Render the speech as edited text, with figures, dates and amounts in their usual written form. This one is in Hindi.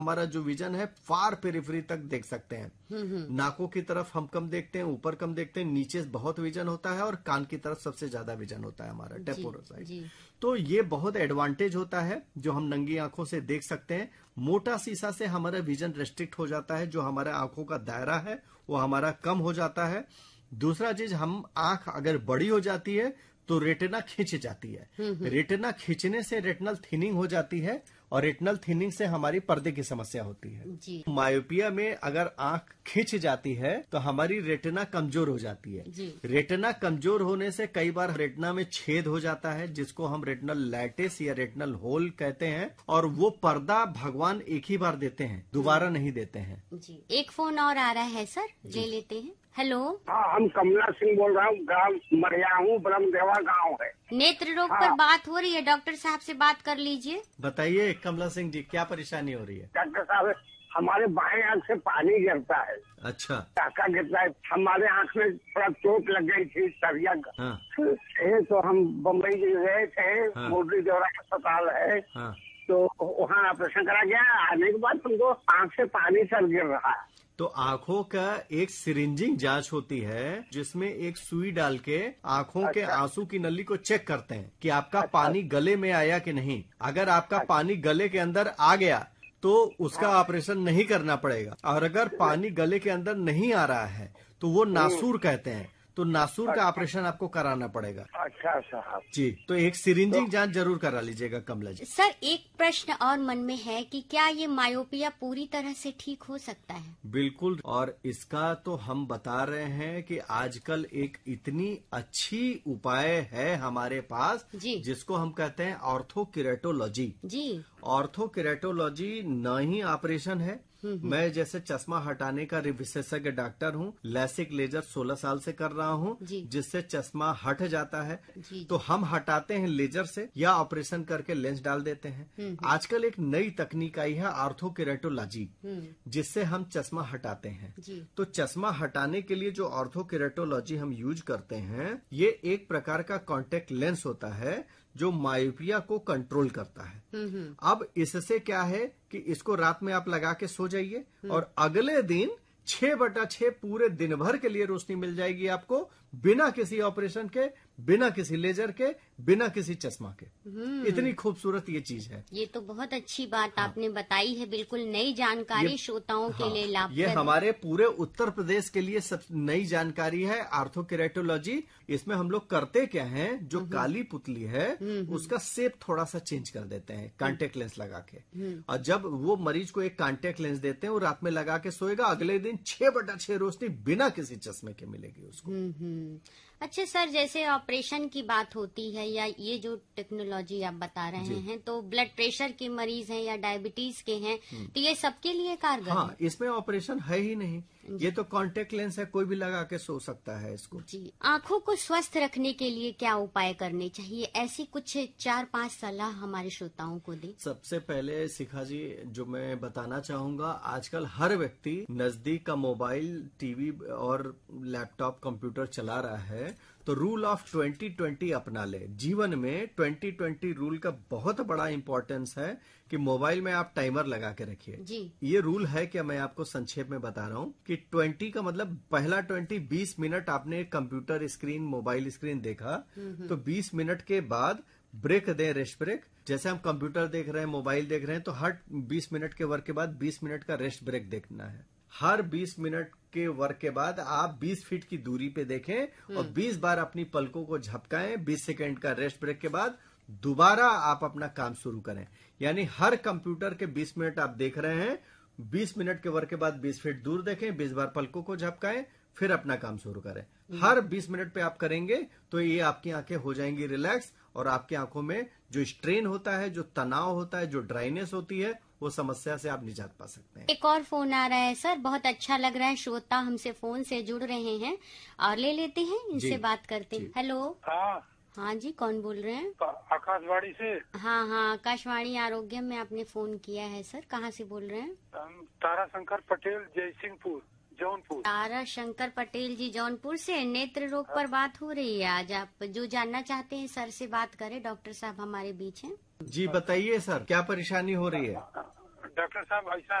हमारा जो विजन है फार पेरिफेरी तक देख सकते हैं। नाकों की तरफ हम कम देखते हैं, ऊपर कम देखते हैं, नीचे बहुत विजन होता है और कान की तरफ सबसे ज्यादा विजन होता है हमारा टेम्पोरल साइड। तो ये बहुत एडवांटेज होता है जो हम नंगी आंखों से देख सकते हैं। मोटा शीशा से हमारा विजन रेस्ट्रिक्ट हो जाता है, जो हमारे आंखों का दायरा है वो हमारा कम हो जाता है। दूसरा चीज, हम आंख अगर बड़ी हो जाती है तो रेटिना खिंच जाती है। रेटिना खिंचने से रेटिनल थिनिंग हो जाती है और रेटिनल थिनिंग से हमारी पर्दे की समस्या होती है। मायोपिया में अगर आंख खिंच जाती है तो हमारी रेटिना कमजोर हो जाती है। रेटिना कमजोर होने से कई बार रेटिना में छेद हो जाता है, जिसको हम रेटिनल लैटिस या रेटिनल होल कहते हैं, और वो पर्दा भगवान एक ही बार देते हैं, दोबारा नहीं देते हैं। जी, एक फोन और आ रहा है सर, ले लेते हैं। हेलो। हाँ, हम कमला सिंह बोल रहा हूँ, गाँव मरियाहू ब्रह्मदेवा गाँव है। नेत्र रोग पर बात हो रही है, डॉक्टर साहब से बात कर लीजिए। बताइए कमला सिंह जी, क्या परेशानी हो रही है? डॉक्टर साहब, हमारे बाएं आंख से पानी गिरता है। अच्छा। टाका गिरता है। हमारे आंख में थोड़ा चोट लग गई थी, सरिया। तो हम बम्बई गए थे, मुरली देवरा अस्पताल है, तो वहाँ ऑपरेशन करा गया। आने के बाद हमको आंख से पानी सर गिर रहा है। तो आंखों का एक सिरिंजिंग जांच होती है, जिसमें एक सुई डाल के आंखों के आंसू की नली को चेक करते हैं कि आपका पानी गले में आया कि नहीं। अगर आपका पानी गले के अंदर आ गया तो उसका ऑपरेशन नहीं करना पड़ेगा, और अगर पानी गले के अंदर नहीं आ रहा है तो वो नासूर कहते हैं, तो नासूर का ऑपरेशन आपको कराना पड़ेगा। अच्छा साहब जी, तो एक सिरिंजिंग जांच जरूर करा लीजिएगा कमला जी। सर, एक प्रश्न और मन में है कि क्या ये मायोपिया पूरी तरह से ठीक हो सकता है? बिल्कुल, और इसका तो हम बता रहे हैं कि आजकल एक इतनी अच्छी उपाय है हमारे पास जी, जिसको हम कहते हैं ऑर्थोकेरेटोलॉजी। जी, ऑर्थोकेरेटोलॉजी न ही ऑपरेशन है। मैं जैसे चश्मा हटाने का विशेषज्ञ डॉक्टर हूँ, लैसिक लेजर 16 साल से कर रहा हूँ, जिससे चश्मा हट जाता है। तो हम हटाते हैं लेजर से या ऑपरेशन करके लेंस डाल देते हैं। आजकल एक नई तकनीक आई है ऑर्थोकेरेटोलॉजी, जिससे हम चश्मा हटाते हैं। तो चश्मा हटाने के लिए जो ऑर्थोकेरेटोलॉजी हम यूज करते हैं, ये एक प्रकार का कॉन्टेक्ट लेंस होता है जो मायोपिया को कंट्रोल करता है। अब इससे क्या है कि इसको रात में आप लगा के सो जाइए और अगले दिन 6/6 पूरे दिन भर के लिए रोशनी मिल जाएगी आपको, बिना किसी ऑपरेशन के, बिना किसी लेजर के, बिना किसी चश्मा के। इतनी खूबसूरत ये चीज है। ये तो बहुत अच्छी बात आपने बताई है, बिल्कुल नई जानकारी श्रोताओं के लिए लाभप्रद। ये हमारे पूरे उत्तर प्रदेश के लिए सब नई जानकारी है ऑर्थोकेरेटोलॉजी। इसमें हम लोग करते क्या है, जो काली पुतली है उसका शेप थोड़ा सा चेंज कर देते हैं कांटेक्ट लेंस लगा के, और जब वो मरीज को एक कांटेक्ट लेंस देते हैं, वो रात में लगा के सोएगा, अगले दिन 6/6 रोशनी बिना किसी चश्मे के मिलेगी उसको। अच्छा सर, जैसे ऑपरेशन की बात होती है या ये जो टेक्नोलॉजी आप बता रहे हैं, तो ब्लड प्रेशर के मरीज हैं या डायबिटीज के हैं, तो ये सबके लिए कारगर है? इसमें ऑपरेशन है ही नहीं, ये तो कांटेक्ट लेंस है, कोई भी लगा के सो सकता है इसको। जी, आंखों को स्वस्थ रखने के लिए क्या उपाय करने चाहिए? ऐसी कुछ 4-5 सलाह हमारे श्रोताओं को दे। सबसे पहले शिखा जी, जो मैं बताना चाहूंगा, आजकल हर व्यक्ति नजदीक का मोबाइल, टीवी और लैपटॉप, कंप्यूटर चला रहा है, तो रूल ऑफ 2020 अपना ले। जीवन में 2020 रूल का बहुत बड़ा इंपॉर्टेंस है कि मोबाइल में आप टाइमर लगा के रखिए। ये रूल है कि मैं आपको संक्षेप में बता रहा हूँ कि 20 का मतलब पहला 20 मिनट आपने कंप्यूटर स्क्रीन, मोबाइल स्क्रीन देखा, तो 20 मिनट के बाद ब्रेक दें, रेस्ट ब्रेक। जैसे हम कंप्यूटर देख रहे हैं, मोबाइल देख रहे हैं, तो हर 20 मिनट के वर्क के बाद 20 मिनट का रेस्ट ब्रेक देखना है। हर 20 मिनट के वर्क के बाद आप 20 फीट की दूरी पे देखें और 20 बार अपनी पलकों को झपकाएं। 20 सेकेंड का रेस्ट ब्रेक के बाद दोबारा आप अपना काम शुरू करें। यानी हर कंप्यूटर के 20 मिनट आप देख रहे हैं, 20 मिनट के वर्क के बाद 20 फीट दूर देखें, 20 बार पलकों को झपकाएं, फिर अपना काम शुरू करें। हर 20 मिनट पे आप करेंगे तो ये आपकी आंखें हो जाएंगी रिलैक्स, और आपकी आंखों में जो स्ट्रेन होता है, जो तनाव होता है, जो ड्राइनेस होती है, वो समस्या से आप निजात पा सकते हैं। एक और फोन आ रहा है सर, बहुत अच्छा लग रहा है, श्रोता हमसे फोन से जुड़ रहे हैं और ले लेते हैं, इनसे बात करते हैं। हेलो। हाँ जी, कौन बोल रहे हैं? आकाशवाणी से। हाँ, आकाशवाणी आरोग्य में आपने फोन किया है सर, कहाँ से बोल रहे हैं? ताराशंकर पटेल, जयसिंहपुर, जौनपुर। तारा शंकर पटेल जी जौनपुर से। नेत्र रोग पर बात हो रही है आज। आप जो जानना चाहते हैं सर से बात करें, डॉक्टर साहब हमारे बीच हैं। जी बताइए सर, क्या परेशानी हो रही है? डॉक्टर साहब ऐसा